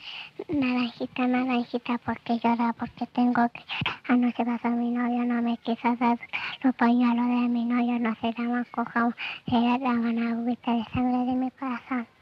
Naranjita, naranjita, porque llora, porque tengo que llorar. Anoche pasó mi novio, no me quiso dar los pañuelos de mi novio, no se llaman coja, se llaman agüita de sangre de mi corazón.